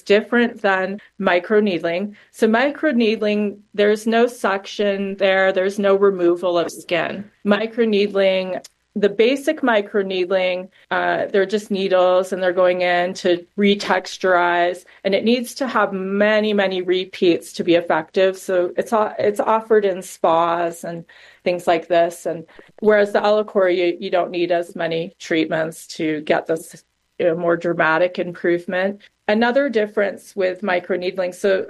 different than microneedling. So microneedling, there's no suction there. There's no removal of skin. Microneedling, the basic microneedling, they're just needles and they're going in to retexturize, and it needs to have many, many repeats to be effective. So it's offered in spas and things like this. And whereas the Alacor, you don't need as many treatments to get this more dramatic improvement. Another difference with microneedling, so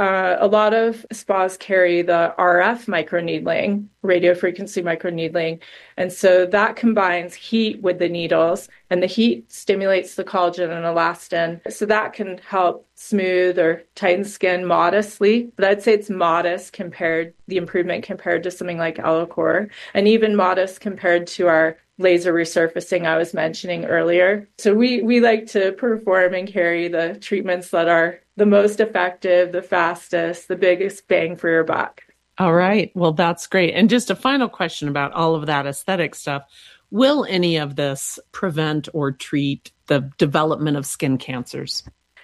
a lot of spas carry the RF microneedling, radiofrequency microneedling, and so that combines heat with the needles, and the heat stimulates the collagen and elastin, so that can help smooth or tighten skin modestly, but I'd say it's modest the improvement compared to something like Alacor, and even modest compared to our laser resurfacing I was mentioning earlier. So we like to perform and carry the treatments that are the most effective, the fastest, the biggest bang for your buck. All right. Well, that's great. And just a final question about all of that aesthetic stuff. Will any of this prevent or treat the development of skin cancers?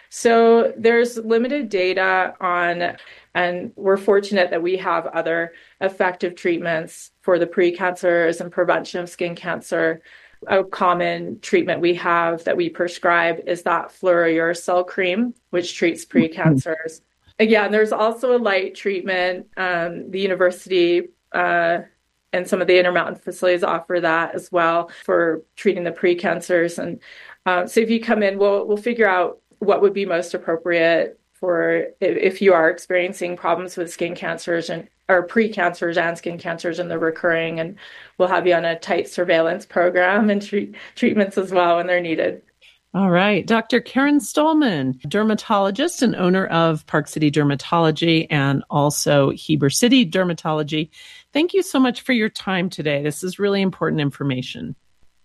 So there's limited data on, and we're fortunate that we have other effective treatments for the precancers and prevention of skin cancer. A common treatment we have that we prescribe is that fluorouracil cream, which treats precancers. Again, there's also a light treatment. The university and some of the Intermountain facilities offer that as well for treating the precancers. And so if you come in, we'll figure out what would be most appropriate for if you are experiencing problems with skin cancers or precancers and skin cancers and they're recurring, and we'll have you on a tight surveillance program and treatments as well when they're needed. All right. Dr. Karen Stolman, dermatologist and owner of Park City Dermatology and also Heber City Dermatology. Thank you so much for your time today. This is really important information.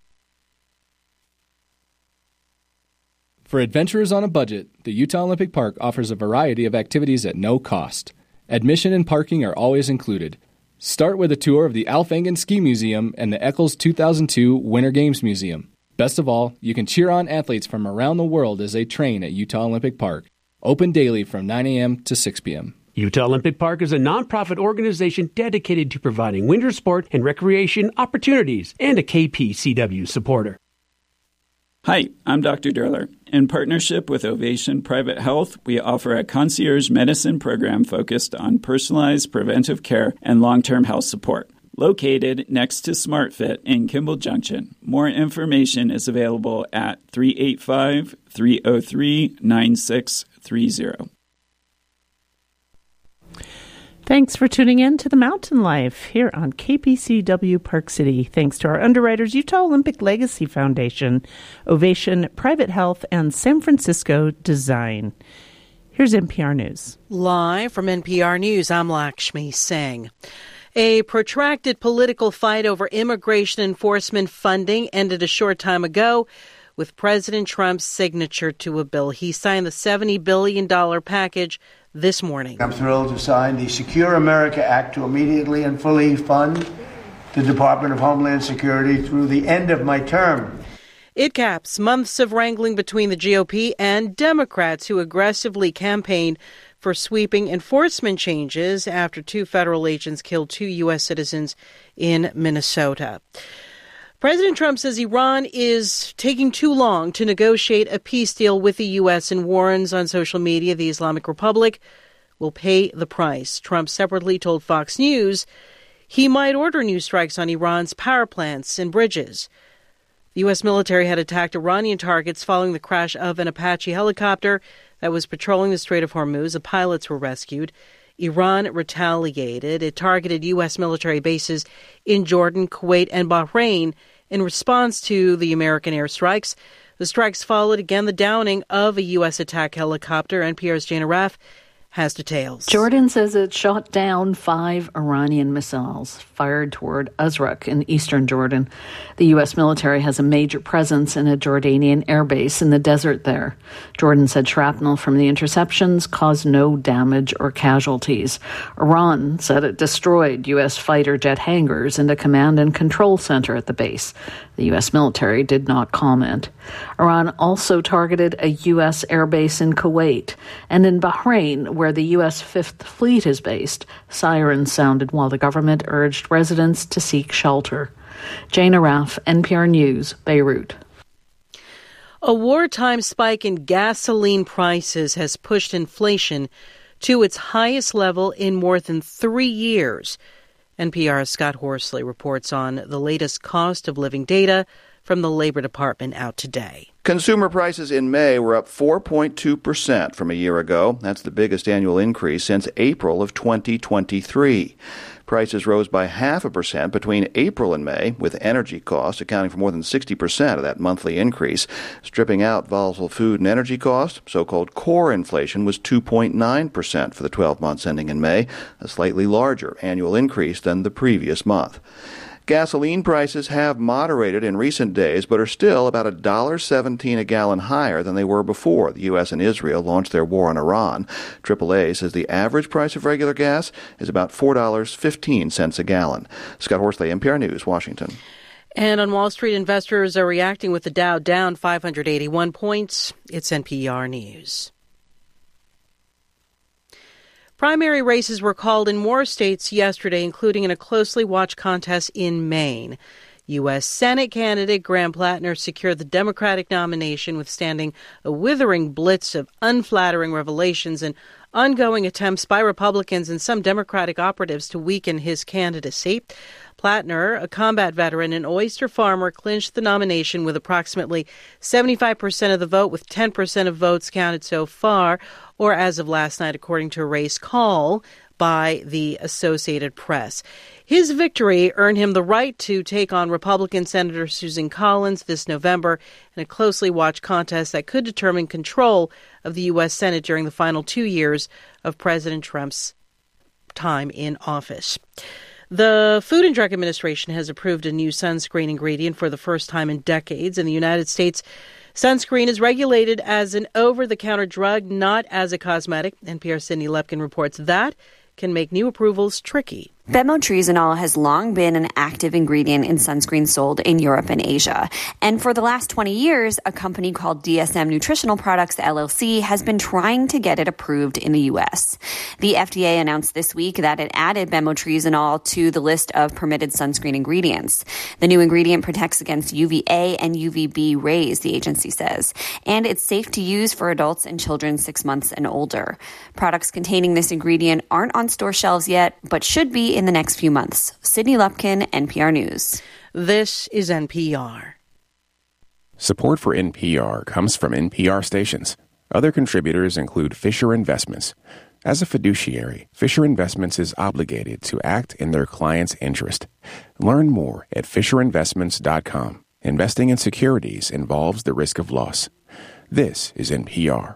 For adventurers on a budget, the Utah Olympic Park offers a variety of activities at no cost. Admission and parking are always included. Start with a tour of the Alf Engen Ski Museum and the Eccles 2002 Winter Games Museum. Best of all, you can cheer on athletes from around the world as they train at Utah Olympic Park. Open daily from 9 a.m. to 6 p.m. Utah Olympic Park is a nonprofit organization dedicated to providing winter sport and recreation opportunities and a KPCW supporter. Hi, I'm Dr. Derler. In partnership with Ovation Private Health, we offer a concierge medicine program focused on personalized preventive care and long-term health support. Located next to SmartFit in Kimball Junction. More information is available at 385-303-9630. Thanks for tuning in to The Mountain Life here on KPCW Park City. Thanks to our underwriters, Utah Olympic Legacy Foundation, Ovation Private Health, and San Francisco Design. Here's NPR News. Live from NPR News, I'm Lakshmi Singh. A protracted political fight over immigration enforcement funding ended a short time ago with President Trump's signature to a bill. He signed the $70 billion package this morning. I'm thrilled to sign the Secure America Act to immediately and fully fund the Department of Homeland Security through the end of my term. It caps months of wrangling between the GOP and Democrats who aggressively campaigned for sweeping enforcement changes after 2 federal agents killed 2 U.S. citizens in Minnesota. President Trump says Iran is taking too long to negotiate a peace deal with the U.S. and warns on social media the Islamic Republic will pay the price. Trump separately told Fox News he might order new strikes on Iran's power plants and bridges. The U.S. military had attacked Iranian targets following the crash of an Apache helicopter that was patrolling the Strait of Hormuz. The pilots were rescued. Iran retaliated. It targeted U.S. military bases in Jordan, Kuwait, and Bahrain in response to the American airstrikes. The strikes followed again the downing of a U.S. attack helicopter. NPR's Jana Raff has details. Jordan says it shot down 5 Iranian missiles fired toward Azraq in eastern Jordan. The U.S. military has a major presence in a Jordanian airbase in the desert there. Jordan said shrapnel from the interceptions caused no damage or casualties. Iran said it destroyed U.S. fighter jet hangars and a command and control center at the base. The U.S. military did not comment. Iran also targeted a U.S. airbase in Kuwait and in Bahrain, where the U.S. Fifth Fleet is based. Sirens sounded while the government urged residents to seek shelter. Jane Araf, NPR News, Beirut. A wartime spike in gasoline prices has pushed inflation to its highest level in more than 3 years. NPR's Scott Horsley reports on the latest cost of living data from the Labor Department out today. Consumer prices in May were up 4.2% from a year ago. That's the biggest annual increase since April of 2023. Prices rose by 0.5% between April and May, with energy costs accounting for more than 60% of that monthly increase. Stripping out volatile food and energy costs, so-called core inflation was 2.9% for the 12 months ending in May, a slightly larger annual increase than the previous month. Gasoline prices have moderated in recent days, but are still about $1.17 a gallon higher than they were before the U.S. and Israel launched their war on Iran. AAA says the average price of regular gas is about $4.15 a gallon. Scott Horsley, NPR News, Washington. And on Wall Street, investors are reacting with the Dow down 581 points. It's NPR News. Primary races were called in more states yesterday, including in a closely watched contest in Maine. U.S. Senate candidate Graham Plattner secured the Democratic nomination, withstanding a withering blitz of unflattering revelations and ongoing attempts by Republicans and some Democratic operatives to weaken his candidacy. Plattner, a combat veteran and oyster farmer, clinched the nomination with approximately 75% of the vote, with 10% of votes counted so far, or as of last night, according to a race call by the Associated Press. His victory earned him the right to take on Republican Senator Susan Collins this November in a closely watched contest that could determine control of the U.S. Senate during the final 2 years of President Trump's time in office. The Food and Drug Administration has approved a new sunscreen ingredient for the first time in decades. In the United States, sunscreen is regulated as an over-the-counter drug, not as a cosmetic. NPR's Sydney Lepkin reports that can make new approvals tricky. Bemotrisenol has long been an active ingredient in sunscreen sold in Europe and Asia. And for the last 20 years, a company called DSM Nutritional Products, LLC, has been trying to get it approved in the U.S. The FDA announced this week that it added bemotrisenol to the list of permitted sunscreen ingredients. The new ingredient protects against UVA and UVB rays, the agency says, and it's safe to use for adults and children 6 months and older. Products containing this ingredient aren't on store shelves yet, but should be in the next few months. Sydney Lupkin, NPR News. This is NPR. Support for NPR comes from NPR stations. Other contributors include Fisher Investments. As a fiduciary, Fisher Investments is obligated to act in their client's interest. Learn more at FisherInvestments.com. Investing in securities involves the risk of loss. This is NPR.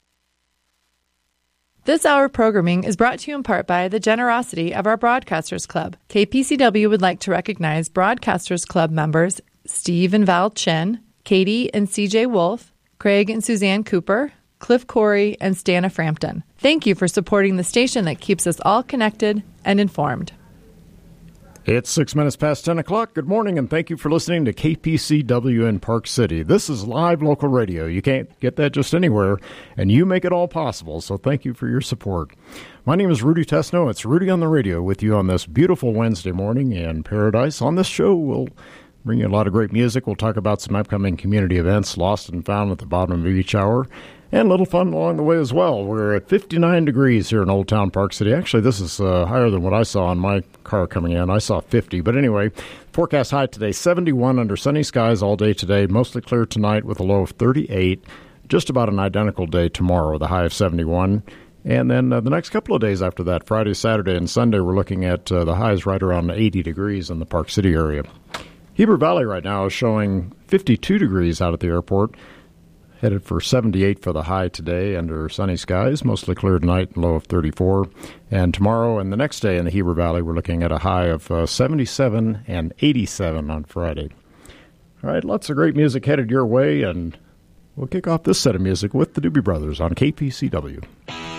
This hour of programming is brought to you in part by the generosity of our Broadcasters Club. KPCW would like to recognize Broadcasters Club members Steve and Val Chin, Katie and CJ Wolf, Craig and Suzanne Cooper, Cliff Corey, and Stana Frampton. Thank you for supporting the station that keeps us all connected and informed. It's 6 minutes past 10 o'clock. Good morning, and thank you for listening to KPCW in Park City. This is live local radio. You can't get that just anywhere, and you make it all possible, so thank you for your support. My name is Rudy Tesno. It's Rudy on the Radio with you on this beautiful Wednesday morning in Paradise. On this show, we'll bring you a lot of great music. We'll talk about some upcoming community events, Lost and Found at the bottom of each hour, and a little fun along the way as well. We're at 59 degrees here in Old Town Park City. Actually, this is higher than what I saw on my car coming in. I saw 50. But anyway, forecast high today, 71 under sunny skies all day today. Mostly clear tonight with a low of 38. Just about an identical day tomorrow, the high of 71. And then the next couple of days after that, Friday, Saturday, and Sunday, we're looking at the highs right around 80 degrees in the Park City area. Heber Valley right now is showing 52 degrees out at the airport. Headed for 78 for the high today under sunny skies, mostly clear tonight, low of 34. And tomorrow and the next day in the Heber Valley, we're looking at a high of 77 and 87 on Friday. All right, lots of great music headed your way, and we'll kick off this set of music with the Doobie Brothers on KPCW.